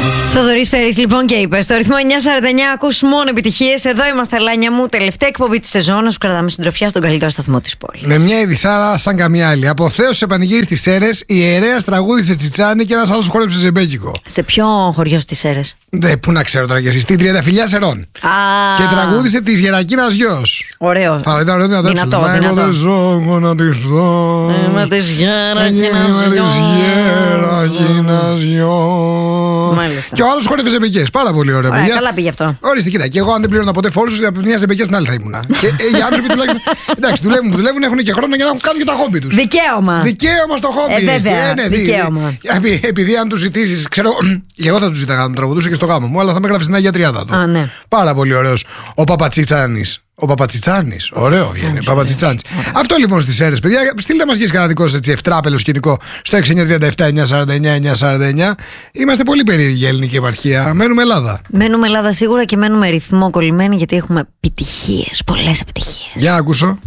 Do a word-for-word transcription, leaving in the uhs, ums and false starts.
Θοδωρής Φέρης λοιπόν και είπε στο ρυθμό εννιά σαράντα εννιά ακούς μόνο επιτυχίες. Εδώ είμαστε, Λάνια μου, τελευταία εκπομπή της σεζόν. Να σου κρατάμε συντροφιά στον καλύτερο σταθμό της πόλης. Με μια ειδισάρα σαν καμιά άλλη. Από Θέος σε πανηγύρι στις Σέρρες, η ιερέας τραγούδισε τσιτσάνι και ένας άλλος χόρεψε ζεμπέκικο. Σε ποιο χωριό στις Σέρρες? Ναι, πού να ξέρω τώρα και εσύ. Στην Τριανταφυλλιά Σερών. Α, Και τραγούδισε της Γερακίνας γιος. ωραίο. Α, ήταν ωραίο να το Δυνατό, έψω. δυνατό. Εγώ δεν ζω, εγώ να τη ζω. Είμαι της Γερακίνας Είμαι της Γερακίνας γιος. Μάλιστα. Και ο άλλος χόρευε ζεμπεκιές. Πάρα πολύ ωραία, Ωραία, παιδιά. καλά πήγε αυτό. Ορίστε, κοίτα. Και εγώ, αν δεν πλήρωνα ποτέ φόρους, από μια ζεμπεκιά στην άλλη θα ήμουνα. Και ε, οι άνθρωποι τουλάχιστον. Εντάξει, δουλεύουν που δουλεύουν, έχουν και χρόνο για να κάνουν και τα χόμπι τους. Δικαίωμα. Δικαίωμα στο χόμπι. Ε, βέβαια, Ε, ναι, δι- δικαίωμα. Επει- Επειδή αν του ζητήσει, ξέρω. Και εγώ θα του ζητάγα να μου τραγουδούσε και στο γάμο μου, αλλά θα με έγραφε στην Αγία Τριάδα του. Α, ναι. Πάρα πολύ ωραίος ο Παπατσιτσάνης. Ο Παπατσιτσάνης. Ωραίο είναι. Παπατσιτσάνης. Αυτό λοιπόν στις Σέρρες, παιδιά. Στείλτε μας και εσείς κανένα δικό σας έτσι ευτράπελο σκηνικό στο έξι εννιά τρία επτά εννιά σαράντα εννιά εννιά σαράντα εννιά. Είμαστε πολύ περίεργοι η ελληνική επαρχία. Μένουμε Ελλάδα. Μένουμε Ελλάδα σίγουρα και μένουμε ρυθμό κολλημένοι γιατί έχουμε επιτυχίες, πολλές επιτυχίες. Για να ακούσω.